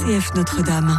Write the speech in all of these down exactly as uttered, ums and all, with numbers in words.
C F Notre-Dame.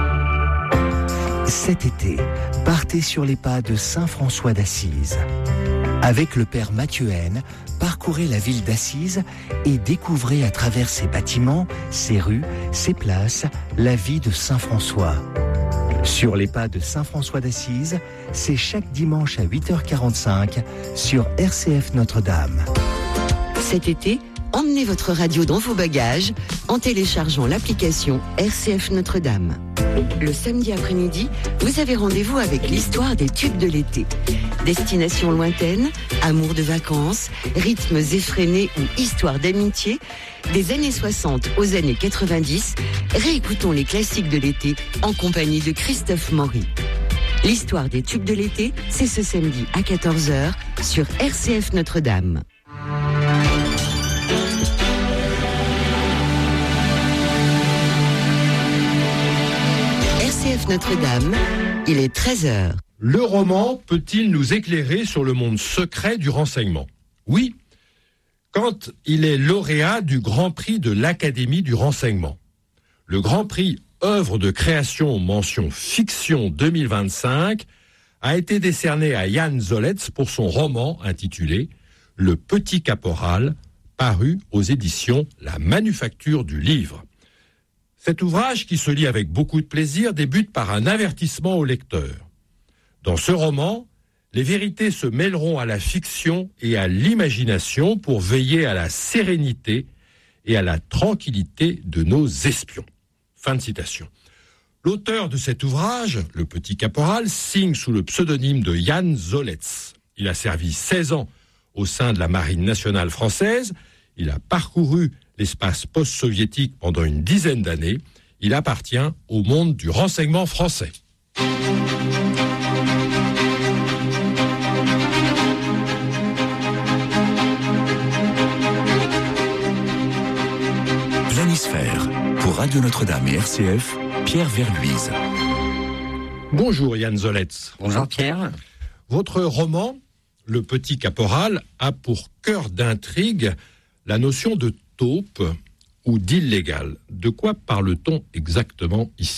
Cet été, partez sur les pas de Saint François d'Assise. Avec le père Mathieu Haine, parcourez la ville d'Assise et découvrez à travers ses bâtiments, ses rues, ses places, la vie de Saint François. Sur les pas de Saint François d'Assise, c'est chaque dimanche à huit heures quarante-cinq sur R C F Notre-Dame. Cet été, emmenez votre radio dans vos bagages en téléchargeant l'application R C F Notre-Dame. Le samedi après-midi, vous avez rendez-vous avec l'histoire des tubes de l'été. Destinations lointaines, amour de vacances, rythmes effrénés ou histoires d'amitié, des années soixante aux années quatre-vingt-dix, réécoutons les classiques de l'été en compagnie de Christophe Maury. L'histoire des tubes de l'été, c'est ce samedi à quatorze heures sur R C F Notre-Dame. R C F Notre-Dame, il est treize heures. Le roman peut-il nous éclairer sur le monde secret du renseignement ? Oui, quand il est lauréat du Grand Prix de l'Académie du renseignement. Le Grand Prix œuvre de création mention fiction deux mille vingt-cinq a été décerné à Jan Zoletz pour son roman intitulé « Le Petit Caporal », paru aux éditions La Manufacture du Livre. Cet ouvrage, qui se lit avec beaucoup de plaisir, débute par un avertissement au lecteur. Dans ce roman, les vérités se mêleront à la fiction et à l'imagination pour veiller à la sérénité et à la tranquillité de nos espions. Fin de citation. L'auteur de cet ouvrage, Le Petit Caporal, signe sous le pseudonyme de Jan Zoletz. Il a servi seize ans au sein de la Marine nationale française. Il a parcouru l'espace post-soviétique pendant une dizaine d'années. Il appartient au monde du renseignement français. Planisphère, pour Radio Notre-Dame et R C F, Pierre Verluise. Bonjour Jan Zoletz. Bonjour Pierre. Votre roman, Le Petit Caporal, a pour cœur d'intrigue la notion de taupe ou d'illégal. De quoi parle-t-on exactement ici ?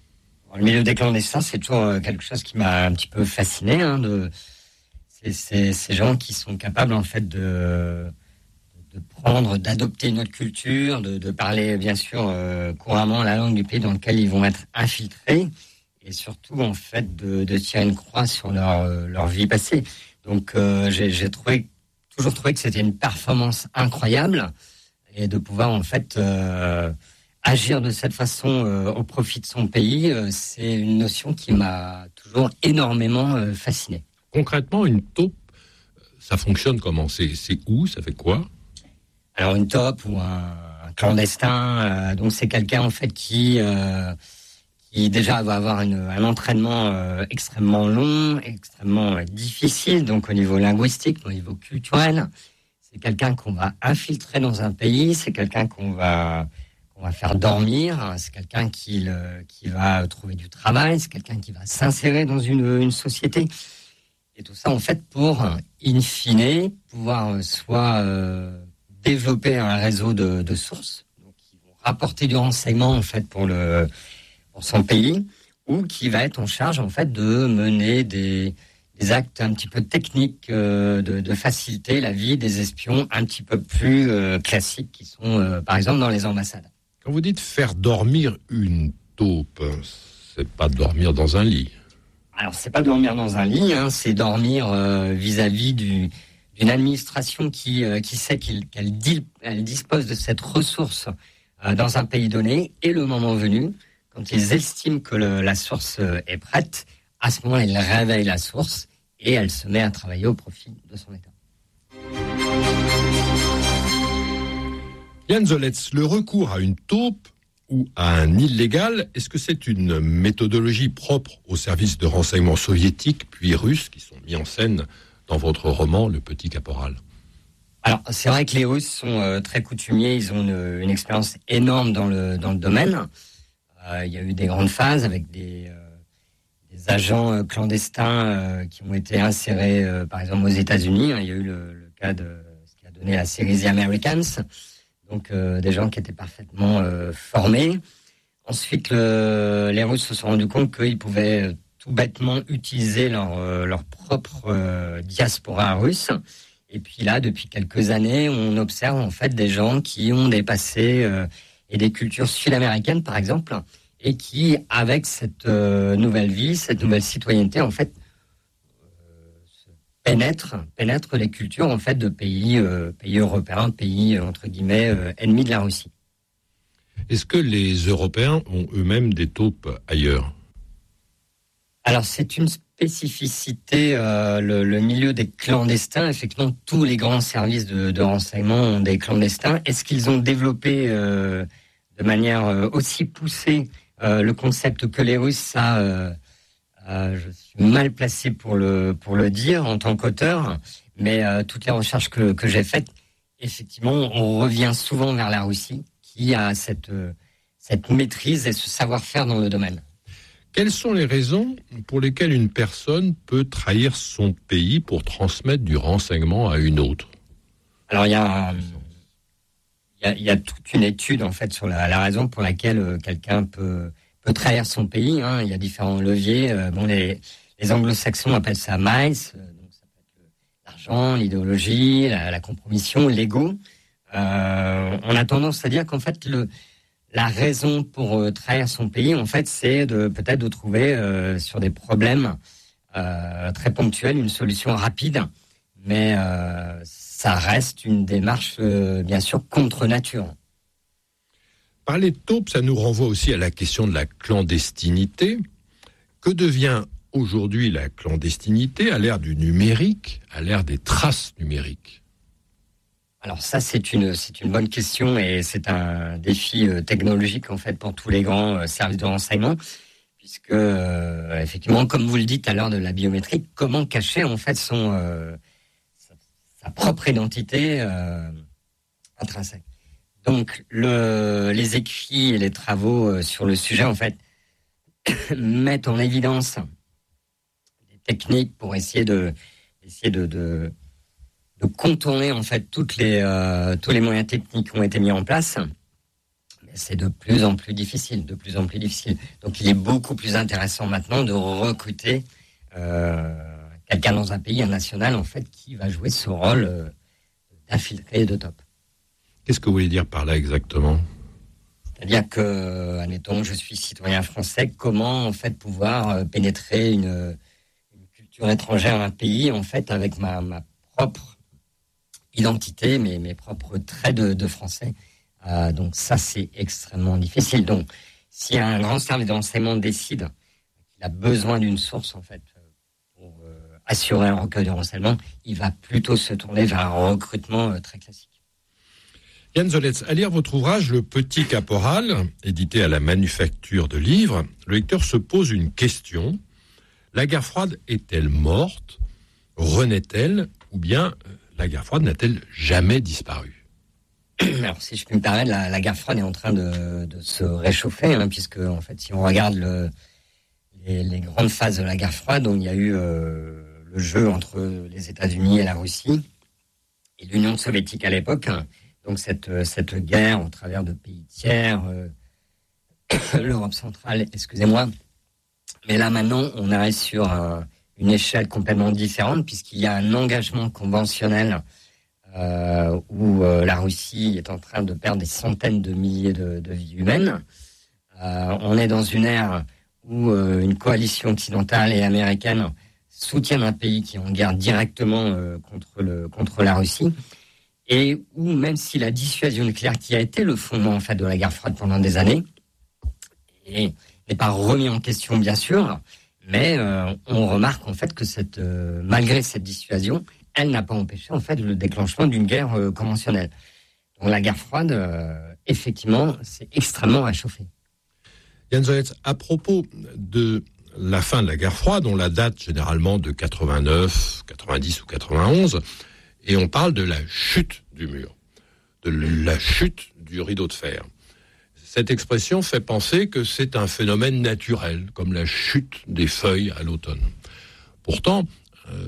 Le milieu des clandestins, c'est toujours quelque chose qui m'a un petit peu fasciné. Hein, de... c'est, c'est ces gens qui sont capables en fait de... de prendre, d'adopter notre culture, de, de parler bien sûr euh, couramment la langue du pays dans lequel ils vont être infiltrés, et surtout en fait de, de tirer une croix sur leur, leur vie passée. Donc euh, j'ai, j'ai trouvé, toujours trouvé que c'était une performance incroyable, et de pouvoir en fait euh, agir de cette façon euh, au profit de son pays, euh, c'est une notion qui m'a toujours énormément euh, fasciné. Concrètement, une taupe, ça fonctionne comment ? C'est, c'est où ? Ça fait quoi ? Alors une taupe ou un, un clandestin, euh, donc c'est quelqu'un en fait qui euh, qui déjà va avoir une, un entraînement euh, extrêmement long, extrêmement euh, difficile, donc au niveau linguistique, au niveau culturel. C'est quelqu'un qu'on va infiltrer dans un pays, c'est quelqu'un qu'on va qu'on va faire dormir, c'est quelqu'un qui le, qui va trouver du travail, c'est quelqu'un qui va s'insérer dans une une société. Et tout ça en fait pour in fine pouvoir soit euh, développer un réseau de, de sources, donc qui vont rapporter du renseignement en fait pour le pour son pays, ou qui va être en charge en fait de mener des des actes un petit peu techniques, euh, de, de faciliter la vie des espions un petit peu plus euh, classiques qui sont euh, par exemple dans les ambassades. Quand vous dites faire dormir une taupe, c'est pas dormir dans un lit. Alors c'est pas dormir dans un lit, hein, c'est dormir euh, vis-à-vis du d'une administration qui euh, qui sait qu'il, qu'elle dit, elle dispose de cette ressource euh, dans un pays donné, et le moment venu, quand ils estiment que le, la source euh, est prête, à ce moment-là, ils réveillent la source et elle se met à travailler au profit de son État. Jan Zoletz, le recours à une taupe ou à un illégal, est-ce que c'est une méthodologie propre aux services de renseignement soviétiques puis russes qui sont mis en scène dans votre roman, Le Petit Caporal ? Alors, c'est vrai que les Russes sont euh, très coutumiers, ils ont une, une expérience énorme dans le, dans le domaine. Euh, il y a eu des grandes phases avec des, euh, des agents euh, clandestins euh, qui ont été insérés, euh, par exemple, aux États-Unis. Il y a eu le, le cas de ce qui a donné la série The Americans, donc euh, des gens qui étaient parfaitement euh, formés. Ensuite, le, les Russes se sont rendus compte qu'ils pouvaient tout bêtement utiliser leur, euh, leur propre euh, diaspora russe. Et puis là, depuis quelques années, on observe en fait des gens qui ont des passés euh, et des cultures sud-américaines, par exemple, et qui, avec cette euh, nouvelle vie, cette nouvelle citoyenneté, en fait, euh, pénètrent, pénètrent les cultures en fait de pays, euh, pays européens, pays entre guillemets euh, ennemis de la Russie. Est-ce que les Européens ont eux-mêmes des taupes ailleurs ? Alors, c'est une spécificité, euh, le, le milieu des clandestins. Effectivement, tous les grands services de, de renseignement ont des clandestins. Est-ce qu'ils ont développé euh, de manière euh, aussi poussée euh, le concept que les Russes, ça, euh, euh, je suis mal placé pour le, pour le dire en tant qu'auteur, mais euh, toutes les recherches que, que j'ai faites, effectivement, on revient souvent vers la Russie, qui a cette, cette maîtrise et ce savoir-faire dans le domaine. Quelles sont les raisons pour lesquelles une personne peut trahir son pays pour transmettre du renseignement à une autre ? Alors, il y a, il y a, il y a toute une étude, en fait, sur la, la raison pour laquelle quelqu'un peut, peut trahir son pays. Hein. Il y a différents leviers. Bon, les, les anglo-saxons appellent ça mice. Donc, ça peut être l'argent, l'idéologie, la, la compromission, l'ego. Euh, on a tendance à dire qu'en fait le, la raison pour euh, trahir son pays, en fait, c'est de peut-être de trouver euh, sur des problèmes euh, très ponctuels une solution rapide, mais euh, ça reste une démarche euh, bien sûr contre nature. Parler de taupes, ça nous renvoie aussi à la question de la clandestinité. Que devient aujourd'hui la clandestinité à l'ère du numérique, à l'ère des traces numériques ? Alors ça, c'est une, c'est une bonne question et c'est un défi euh, technologique en fait pour tous les grands euh, services de renseignement, puisque euh, effectivement, comme vous le dites à l'heure de la biométrie, comment cacher en fait son euh, sa, sa propre identité euh, intrinsèque. Donc le, les écrits et les travaux euh, sur le sujet en fait mettent en évidence des techniques pour essayer de essayer de, de de contourner en fait toutes les euh, tous les moyens techniques qui ont été mis en place, mais c'est de plus en plus difficile, de plus en plus difficile. Donc il est beaucoup plus intéressant maintenant de recruter euh, quelqu'un dans un pays, un national en fait, qui va jouer ce rôle euh, d'infiltré et de top. Qu'est-ce que vous voulez dire par là exactement ? C'est-à-dire que, admettons, je suis citoyen français, comment en fait pouvoir pénétrer une, une culture étrangère, un pays en fait avec ma, ma propre identité, mes, mes propres traits de, de français. Euh, donc ça, c'est extrêmement difficile. Donc, si un grand service de renseignement décide qu'il a besoin d'une source, en fait, pour euh, assurer un recueil de renseignements, il va plutôt se tourner vers un recrutement euh, très classique. Yann Zoletz, à lire votre ouvrage « Le Petit Caporal », édité à la Manufacture de Livres, le lecteur se pose une question. La guerre froide est-elle morte ? Renaît-elle ? Ou bien la guerre froide n'a-t-elle jamais disparu ? Alors, si je puis me permettre, la, la guerre froide est en train de, de se réchauffer, hein, puisque, en fait, si on regarde le, les, les grandes phases de la guerre froide, où il y a eu euh, le jeu entre les États-Unis et la Russie, et l'Union soviétique à l'époque, donc cette, cette guerre au travers de pays tiers, euh, l'Europe centrale, excusez-moi, mais là, maintenant, on arrive sur un une échelle complètement différente, puisqu'il y a un engagement conventionnel euh, où euh, la Russie est en train de perdre des centaines de milliers de, de vies humaines. Euh, on est dans une ère où euh, une coalition occidentale et américaine soutiennent un pays qui est en guerre directement euh, contre, le, contre la Russie, et où même si la dissuasion nucléaire, qui a été le fondement en fait, de la guerre froide pendant des années, et n'est pas remis en question bien sûr, mais euh, on remarque en fait que cette, euh, malgré cette dissuasion, elle n'a pas empêché en fait le déclenchement d'une guerre euh, conventionnelle. Donc la guerre froide, euh, effectivement, c'est extrêmement réchauffé. Yann Zoletz, à propos de la fin de la guerre froide, on la date généralement de quatre-vingt-neuf, quatre-vingt-dix ou quatre-vingt-onze, et on parle de la chute du mur, de la chute du rideau de fer. Cette expression fait penser que c'est un phénomène naturel, comme la chute des feuilles à l'automne. Pourtant, euh,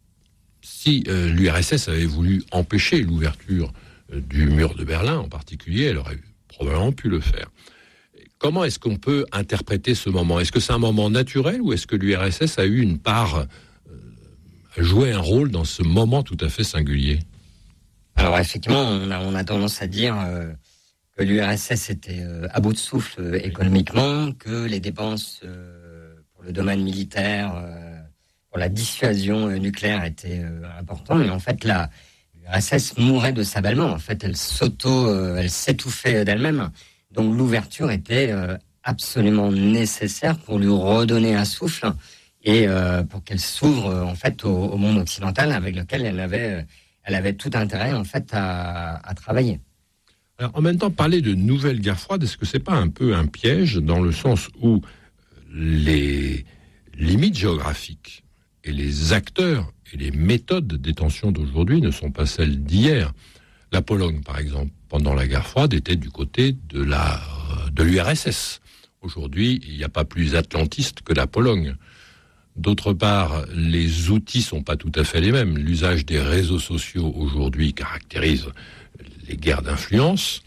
si euh, l'U R S S avait voulu empêcher l'ouverture euh, du mur de Berlin en particulier, elle aurait probablement pu le faire. comment est-ce qu'on peut interpréter ce moment ? Est-ce que c'est un moment naturel ou est-ce que l'U R S S a eu une part, euh, a joué un rôle dans ce moment tout à fait singulier ? Alors effectivement, on a, on a tendance à dire euh, que l'U R S S était euh, à bout de souffle euh, économiquement, que les dépenses euh, pour le domaine militaire, euh, pour la dissuasion euh, nucléaire étaient euh, importantes. Mais en fait, la l'U R S S mourait de sa belle mort. En fait, elle s'auto, euh, elle s'étouffait d'elle-même. Donc l'ouverture était euh, absolument nécessaire pour lui redonner un souffle et euh, pour qu'elle s'ouvre euh, en fait au, au monde occidental avec lequel elle avait, elle avait tout intérêt en fait à, à travailler. Alors, en même temps, parler de nouvelle guerre froide, est-ce que c'est pas un peu un piège dans le sens où les limites géographiques et les acteurs et les méthodes de détention d'aujourd'hui ne sont pas celles d'hier ? La Pologne, par exemple, pendant la guerre froide, était du côté de la de l'U R S S. Aujourd'hui, il n'y a pas plus atlantiste que la Pologne. D'autre part, les outils sont pas tout à fait les mêmes. L'usage des réseaux sociaux aujourd'hui caractérise les guerres d'influence.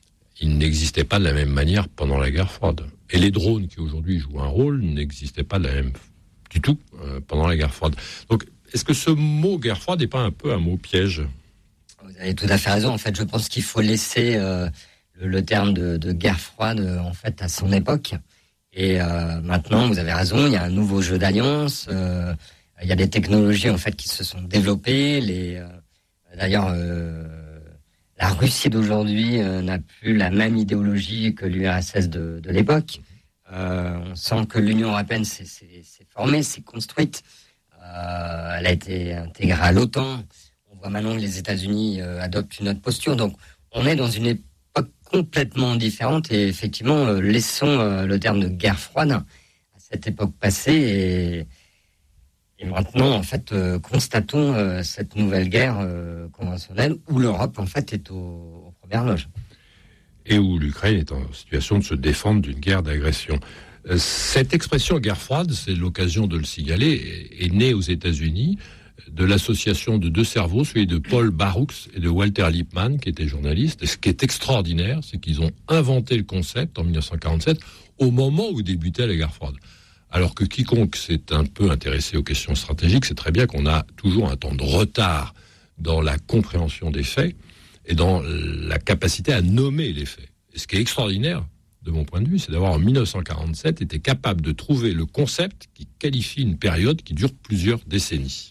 Il n'existait pas de la même manière pendant la guerre froide. Et les drones qui aujourd'hui jouent un rôle n'existaient pas de la même du tout euh, pendant la guerre froide. Donc, est-ce que ce mot guerre froide n'est pas un peu un mot piège ? Vous avez tout à fait raison. En fait, je pense qu'il faut laisser euh, le, le terme de, de guerre froide euh, en fait à son époque. Et euh, maintenant, vous avez raison. Il y a un nouveau jeu d'alliance. Euh, il y a des technologies en fait qui se sont développées. Les, euh, d'ailleurs, euh, la Russie d'aujourd'hui euh, n'a plus la même idéologie que l'U R S S de, de l'époque. Euh, on sent que l'Union européenne s'est, s'est, s'est formée, s'est construite. Euh, elle a été intégrée à l'OTAN. Maintenant que les États-Unis euh, adoptent une autre posture. Donc, on est dans une époque complètement différente et effectivement, euh, laissons euh, le terme de guerre froide à cette époque passée et, et maintenant, en fait, euh, constatons euh, cette nouvelle guerre euh, conventionnelle où l'Europe, en fait, est au, aux premières loges. Et où l'Ukraine est en situation de se défendre d'une guerre d'agression. Euh, cette expression guerre froide, c'est l'occasion de le signaler, est, est née aux États-Unis de l'association de deux cerveaux, celui de Paul Baruch et de Walter Lippmann, qui étaient journalistes. Et ce qui est extraordinaire, c'est qu'ils ont inventé le concept en dix-neuf cent quarante-sept, au moment où débutait la guerre froide. Alors que quiconque s'est un peu intéressé aux questions stratégiques, c'est très bien qu'on a toujours un temps de retard dans la compréhension des faits et dans la capacité à nommer les faits. Et ce qui est extraordinaire, de mon point de vue, c'est d'avoir en dix-neuf cent quarante-sept été capable de trouver le concept qui qualifie une période qui dure plusieurs décennies.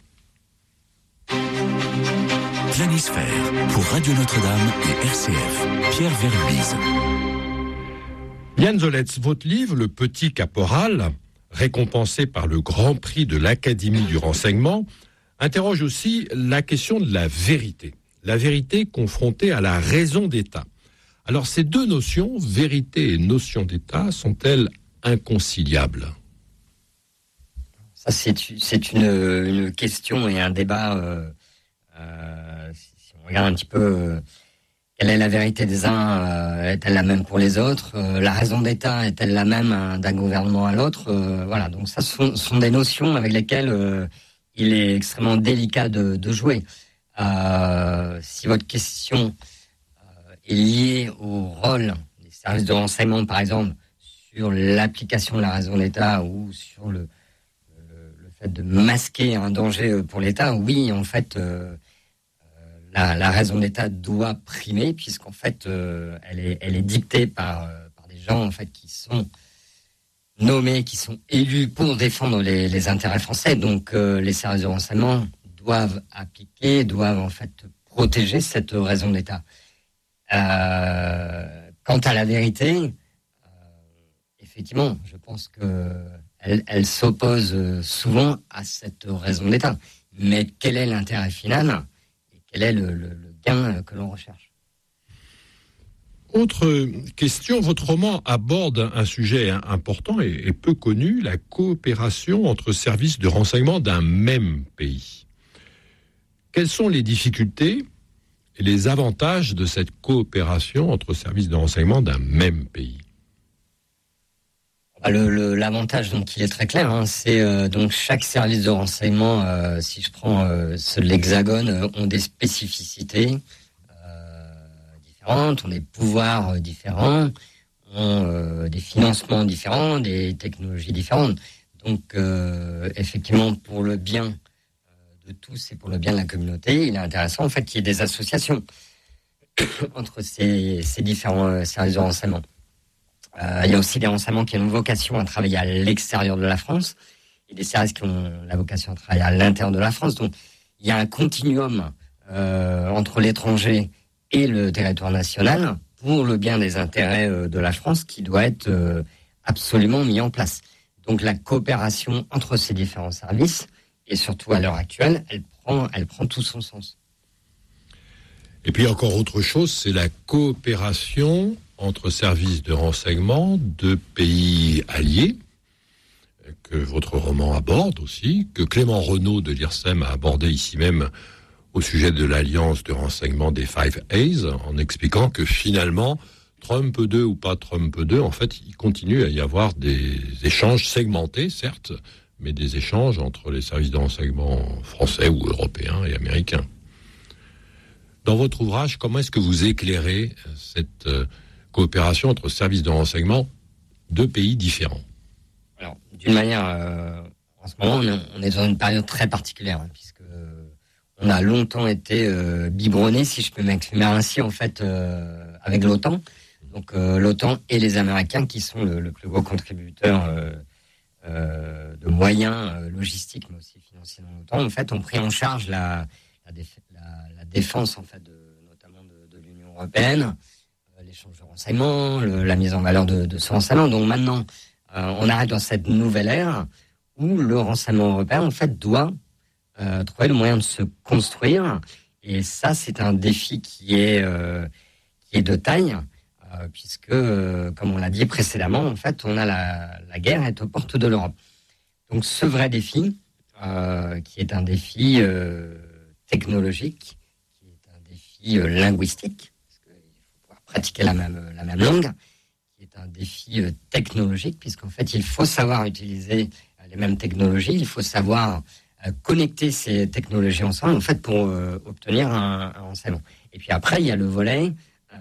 Planisphère pour Radio Notre-Dame et R C F. Pierre Verluise. Yann Zoletz, votre livre, Le Petit Caporal, récompensé par le Grand Prix de l'Académie du Renseignement, interroge aussi la question de la vérité. La vérité confrontée à la raison d'État. Alors, ces deux notions, vérité et notion d'État, sont-elles inconciliables ? Ça, c'est, c'est une, une question et un débat. Euh, euh, si on regarde un petit peu, euh, quelle est la vérité des uns, euh, est-elle la même pour les autres ? euh, La raison d'État est-elle la même hein, d'un gouvernement à l'autre ? euh, Voilà, donc ça sont, sont des notions avec lesquelles euh, il est extrêmement délicat de, de jouer. Euh, si votre question euh, est liée au rôle des services de renseignement, par exemple, sur l'application de la raison d'État ou sur le de masquer un danger pour l'État, oui, en fait, euh, la, la raison d'État doit primer, puisqu'en fait, euh, elle est, elle est dictée par, euh, par des gens en fait qui sont nommés, qui sont élus pour défendre les, les intérêts français. Donc, euh, les services de renseignement doivent appliquer, doivent en fait protéger cette raison d'État. Euh, quant à la vérité, euh, effectivement, je pense que Elle, elle s'oppose souvent à cette raison d'État. Mais quel est l'intérêt final et quel est le, le, le gain que l'on recherche ? Autre question, votre roman aborde un sujet important et, et peu connu, la coopération entre services de renseignement d'un même pays. Quelles sont les difficultés et les avantages de cette coopération entre services de renseignement d'un même pays ? Le, le, l'avantage, donc, il est très clair. Hein, c'est euh, donc chaque service de renseignement, euh, si je prends euh, ceux de l'Hexagone, euh, ont des spécificités euh, différentes, ont des pouvoirs euh, différents, ont euh, des financements différents, des technologies différentes. Donc, euh, effectivement, pour le bien euh, de tous et pour le bien de la communauté, il est intéressant en fait qu'il y ait des associations entre ces, ces différents euh, services de renseignement. Euh, il y a aussi des renseignements qui ont vocation à travailler à l'extérieur de la France et des services qui ont la vocation à travailler à l'intérieur de la France. Donc, il y a un continuum euh, entre l'étranger et le territoire national pour le bien des intérêts euh, de la France qui doit être euh, absolument mis en place. Donc la coopération entre ces différents services, et surtout à l'heure actuelle, elle prend, elle prend tout son sens. Et puis encore autre chose, c'est la coopération entre services de renseignement de pays alliés, que votre roman aborde aussi, que Clément Renaud de l'I R S E M a abordé ici même au sujet de l'alliance de renseignement des Five A's, en expliquant que finalement, Trump deux ou pas Trump deux, en fait, il continue à y avoir des échanges segmentés, certes, mais des échanges entre les services de renseignement français ou européens et américains. Dans votre ouvrage, comment est-ce que vous éclairez cette euh, coopération entre services de renseignement de pays différents? Alors, d'une manière, euh, en ce moment, on est, on est dans une période très particulière, hein, puisque euh, on a longtemps été euh, biberonné, si je peux m'exprimer ainsi, en fait, euh, avec l'OTAN. Donc euh, l'OTAN et les Américains qui sont le, le plus gros contributeur euh, euh, de moyens euh, logistiques, mais aussi financiers dans l'OTAN, en fait, ont pris en charge la, la, déf- la, la défense, en fait, de, notamment de, de l'Union européenne, euh, l'échange de renseignements, le, la mise en valeur de, de ce renseignement. Donc maintenant, euh, on arrive dans cette nouvelle ère où le renseignement européen, en fait, doit euh, trouver le moyen de se construire. Et ça, c'est un défi qui est, euh, qui est de taille. Euh, puisque, euh, comme on l'a dit précédemment, en fait, on a la, la guerre est aux portes de l'Europe. Donc, ce vrai défi, euh, qui est un défi euh, technologique, qui est un défi euh, linguistique, parce qu'il faut pouvoir pratiquer la même, la même langue, qui est un défi euh, technologique, puisqu'en fait, il faut savoir utiliser euh, les mêmes technologies, il faut savoir euh, connecter ces technologies ensemble, en fait, pour euh, obtenir un, un renseignement. Et puis après, il y a le volet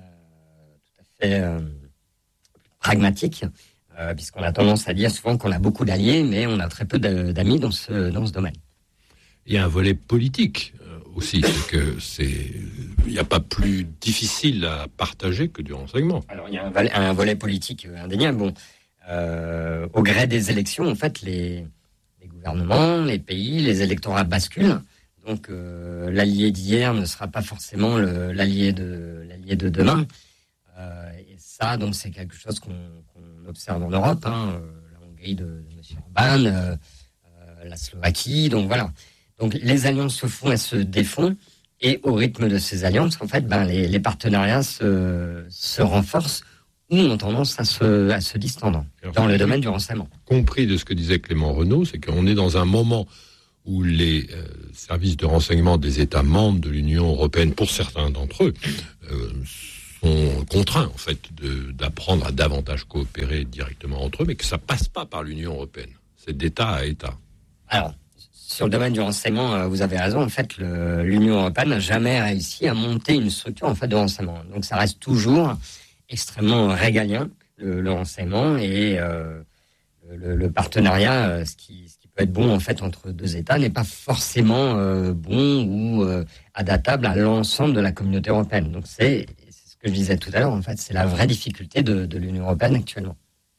Euh, pragmatique, euh, puisqu'on a tendance à dire souvent qu'on a beaucoup d'alliés, mais on a très peu d'amis dans ce, dans ce domaine. Il y a un volet politique euh, aussi, c'est que c'est, il n'y a pas plus difficile à partager que du renseignement. Alors il y a un volet, un volet politique indéniable. Bon, euh, au gré des élections, en fait, les, les gouvernements, les pays, les électorats basculent. Donc euh, l'allié d'hier ne sera pas forcément le, l'allié de l'allié de demain. Euh, et ça, donc, c'est quelque chose qu'on, qu'on observe en Europe, hein, euh, la Hongrie de, de M. Orbán, euh, euh, la Slovaquie, donc voilà. Donc, les alliances se font, elles se défont, et au rythme de ces alliances, en fait, ben, les, les partenariats se, se renforcent ou ont tendance à se, à se distendre alors, dans le domaine du renseignement. Compris de ce que disait Clément Renaud, c'est qu'on est dans un moment où les euh, services de renseignement des États membres de l'Union européenne, pour certains d'entre eux, euh, sont contraints, en fait, de, d'apprendre à davantage coopérer directement entre eux, mais que ça passe pas par l'Union européenne. C'est d'État à État. Alors, sur le domaine du renseignement, vous avez raison. En fait, le, l'Union européenne n'a jamais réussi à monter une structure, en fait, de renseignement. Donc, ça reste toujours extrêmement régalien, le, le renseignement, et euh, le, le partenariat, ce qui, ce qui peut être bon, en fait, entre deux États, n'est pas forcément euh, bon ou euh, adaptable à l'ensemble de la communauté européenne. Donc, c'est que je disais tout à l'heure, en fait, c'est la vraie difficulté de, de l'Union européenne actuellement.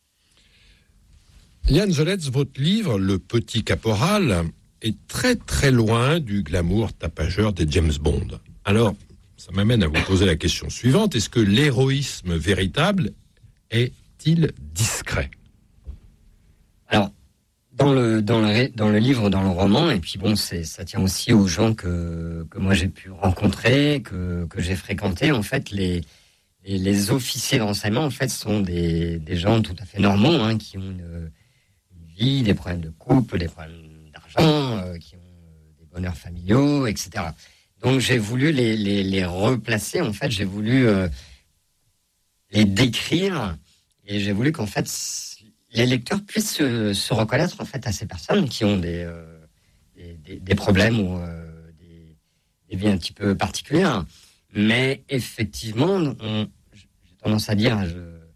Yann Zoletz, votre livre, Le Petit Caporal, est très très loin du glamour tapageur des James Bond. Alors, ça m'amène à vous poser la question suivante. Est-ce que l'héroïsme véritable est-il discret? Alors, dans le, dans, le, dans le livre, dans le roman, et puis bon, c'est, ça tient aussi aux gens que, que moi j'ai pu rencontrer, que, que j'ai fréquentés. En fait, les, les, les officiers de renseignement, en fait, sont des, des gens tout à fait normaux, hein, qui ont une, une vie, des problèmes de couple, des problèmes d'argent, euh, qui ont des bonheurs familiaux, et cetera. Donc j'ai voulu les, les, les replacer, en fait, j'ai voulu euh, les décrire, et j'ai voulu qu'en fait, les lecteurs puissent se, se reconnaître en fait à ces personnes qui ont des, euh, des, des, des problèmes ou euh, des, des vies un petit peu particulières. Mais effectivement, on, j'ai tendance à dire, je,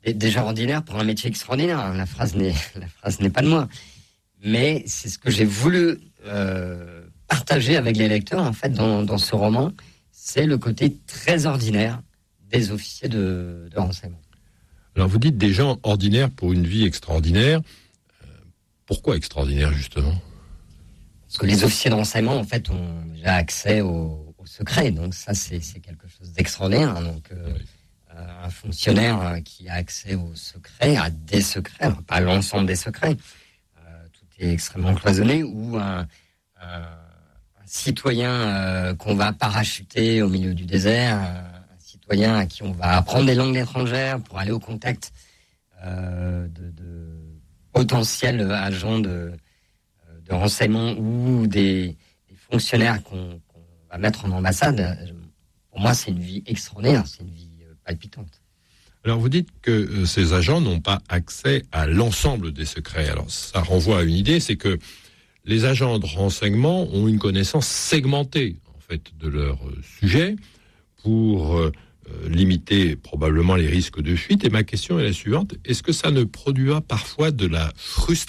déjà ordinaire pour un métier extraordinaire. La phrase n'est, la phrase n'est pas de moi. Mais c'est ce que j'ai voulu euh, partager avec les lecteurs, en fait, dans, dans ce roman. C'est le côté très ordinaire des officiers de, de renseignement. Alors, vous dites des gens ordinaires pour une vie extraordinaire. Euh, pourquoi extraordinaire, justement ? Parce que les officiers de renseignement, en fait, ont déjà accès au, au secret. Donc ça, c'est, c'est quelque chose d'extraordinaire. Donc, euh, oui. euh, un fonctionnaire qui a accès au secret, à des secrets, alors pas l'ensemble des secrets, euh, tout est extrêmement cloisonné, ou un, un, un citoyen euh, qu'on va parachuter au milieu du désert, un, un citoyen à qui on va apprendre des langues étrangères pour aller au contact euh, de, de potentiels agents de de renseignement ou des, des fonctionnaires qu'on, qu'on va mettre en ambassade, pour moi, c'est une vie extraordinaire, c'est une vie palpitante. Alors, vous dites que euh, ces agents n'ont pas accès à l'ensemble des secrets. Alors, ça renvoie à une idée, c'est que les agents de renseignement ont une connaissance segmentée, en fait, de leur euh, sujet pour euh, limiter probablement les risques de fuite. Et ma question est la suivante. Est-ce que ça ne produit pas parfois de la frustration ?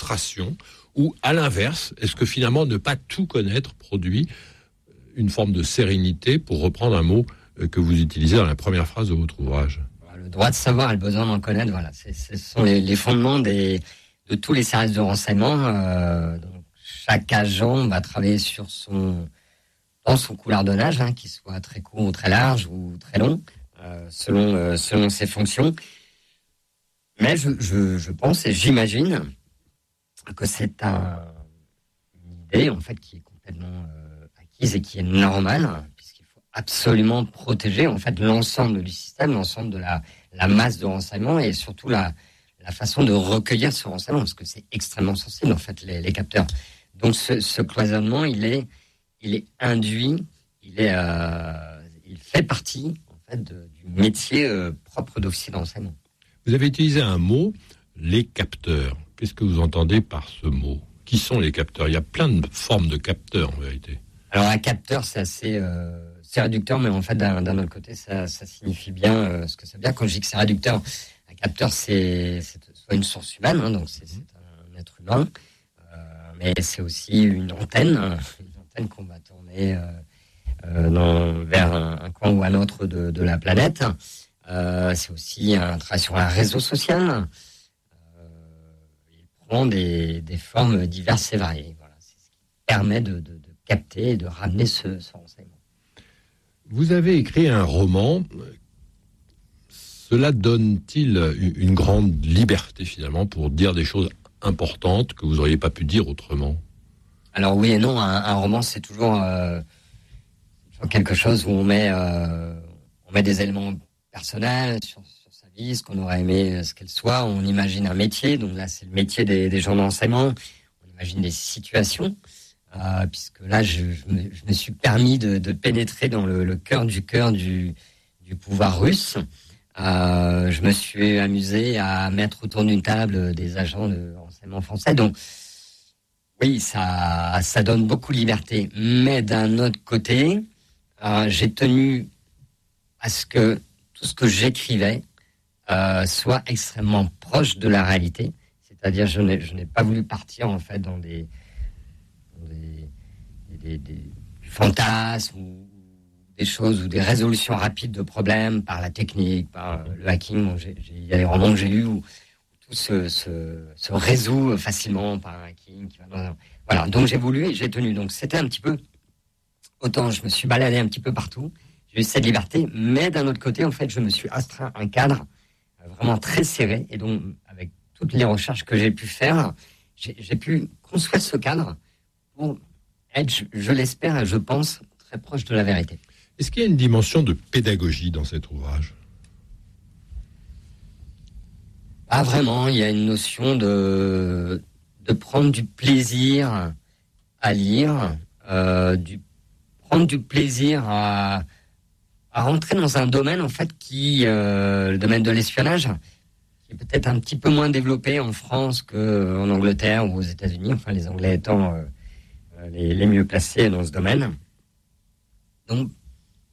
Ou à l'inverse, est-ce que finalement ne pas tout connaître produit une forme de sérénité, pour reprendre un mot que vous utilisez dans la première phrase de votre ouvrage ? Le droit de savoir et le besoin d'en connaître, voilà, c'est, ce sont les, les fondements des, de tous les services de renseignement. Euh, donc chaque agent va travailler sur son, dans son coulardonnage, hein, qu'il soit très court ou très large ou très long, euh, selon, euh, selon ses fonctions. Mais je, je, je pense et j'imagine que c'est un, une idée en fait qui est complètement euh, acquise et qui est normale, puisqu'il faut absolument protéger en fait l'ensemble du système, l'ensemble de la, la masse de renseignements et surtout la, la façon de recueillir ce renseignement, parce que c'est extrêmement sensible en fait les, les capteurs. Donc ce, ce cloisonnement, il est, il est induit, il est, euh, il fait partie en fait de, du métier euh, propre d'officier de renseignement. Vous avez utilisé un mot, les capteurs. Qu'est-ce que vous entendez par ce mot ? Qui sont les capteurs ? Il y a plein de formes de capteurs, en vérité. Alors, un capteur, c'est assez euh, c'est réducteur, mais en fait, d'un, d'un autre côté, ça, ça signifie bien euh, ce que ça veut dire. Quand je dis que c'est réducteur, un capteur, c'est, c'est soit une source humaine, hein, donc c'est, c'est un être humain, euh, mais c'est aussi une antenne, une antenne qu'on va tourner euh, euh, dans, vers un, un coin ou un autre de, de la planète. Euh, c'est aussi un travail sur un réseau social. Des, des formes diverses et variées. Voilà. C'est ce qui permet de, de, de capter et de ramener ce, ce renseignement. Vous avez écrit un roman. Cela donne-t-il une grande liberté, finalement, pour dire des choses importantes que vous n'auriez pas pu dire autrement ? Alors oui et non. Un, un roman, c'est toujours, euh, toujours quelque chose où on met, euh, on met des éléments personnels sur vie, ce qu'on aurait aimé ce qu'elle soit, on imagine un métier, donc là c'est le métier des, des gens d'enseignement, on imagine des situations, euh, puisque là je, je, me, je me suis permis de, de pénétrer dans le, le cœur du cœur du, du pouvoir russe. Euh, je me suis amusé à mettre autour d'une table des agents de renseignement français, donc oui, ça, ça donne beaucoup de liberté, mais d'un autre côté, euh, j'ai tenu à ce que tout ce que j'écrivais Euh, soit extrêmement proche de la réalité, c'est-à-dire je n'ai, je n'ai pas voulu partir en fait dans des, dans des, des, des, des fantasmes ou des choses ou des résolutions rapides de problèmes par la technique, par le hacking. Bon, j'ai, j'ai, il y a des romans que j'ai lus où, où tout se, se, se résout facilement par un hacking. Qui va dans un... Voilà, donc j'ai voulu et j'ai tenu. Donc c'était un petit peu, autant je me suis baladé un petit peu partout, j'ai eu cette liberté, mais d'un autre côté, en fait, je me suis astreint un cadre vraiment très serré, et donc avec toutes les recherches que j'ai pu faire, j'ai, j'ai pu construire ce cadre pour être, je, je l'espère et je pense, très proche de la vérité. Est-ce qu'il y a une dimension de pédagogie dans cet ouvrage ? Pas vraiment, il y a une notion de, de prendre du plaisir à lire, euh, du, prendre du plaisir à à rentrer dans un domaine en fait qui, euh, le domaine de l'espionnage, qui est peut-être un petit peu moins développé en France qu'en Angleterre ou aux États-Unis, enfin les Anglais étant euh, les, les mieux placés dans ce domaine. Donc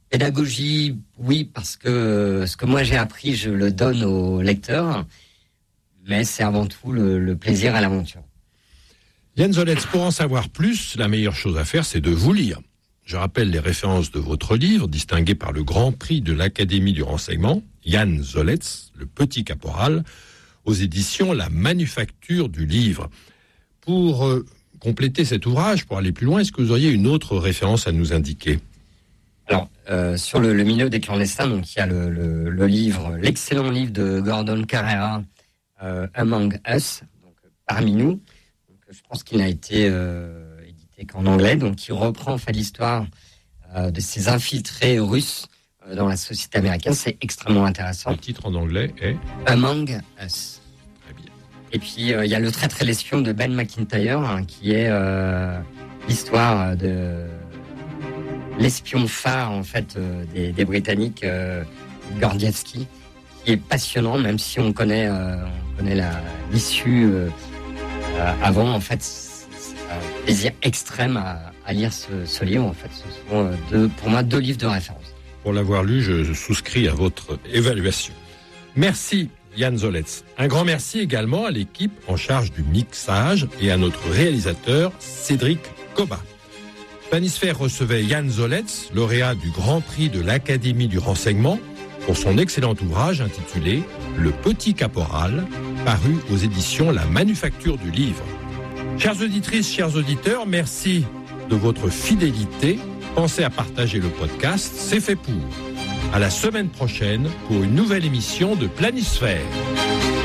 Pédagogie, oui, parce que ce que moi j'ai appris, je le donne aux lecteurs, mais c'est avant tout le, le plaisir à l'aventure. Yann Zoletz, pour en savoir plus, la meilleure chose à faire, c'est de vous lire. Je rappelle les références de votre livre, distingué par le Grand Prix de l'Académie du Renseignement, Yann Zoletz, Le Petit Caporal, aux éditions La Manufacture du Livre. Pour euh, compléter cet ouvrage, pour aller plus loin, est-ce que vous auriez une autre référence à nous indiquer ? Alors, euh, sur le, le milieu des clandestins, donc il y a le, le, le livre, l'excellent livre de Gordon Carrera, euh, Among Us, donc parmi nous. Donc, je pense qu'il n'a été euh, édité qu'en anglais, donc il reprend en fait l'histoire euh, de ces infiltrés russes euh, dans la société américaine. C'est extrêmement intéressant. Le titre en anglais est Among Us. Très bien. Et puis euh, il y a le traître et l'espion de Ben McIntyre, hein, qui est euh, l'histoire de l'espion phare en fait euh, des, des Britanniques, euh, Gordievsky, qui est passionnant, même si on connaît, euh, on connaît la, l'issue euh, euh, avant. En fait, c'est, c'est un plaisir extrême à, à lire ce, ce livre. En fait, ce sont euh, deux, pour moi deux livres de référence. Pour l'avoir lu, je, je souscris à votre évaluation. Merci Yann Zoletz. Un grand merci également à l'équipe en charge du mixage et à notre réalisateur Cédric Coba. Planisphère recevait Yann Zoletz, lauréat du Grand Prix de l'Académie du Renseignement, pour son excellent ouvrage intitulé Le Petit Caporal, paru aux éditions La Manufacture du Livre. Chères auditrices, chers auditeurs, merci de votre fidélité. Pensez à partager le podcast, c'est fait pour. À la semaine prochaine pour une nouvelle émission de Planisphère.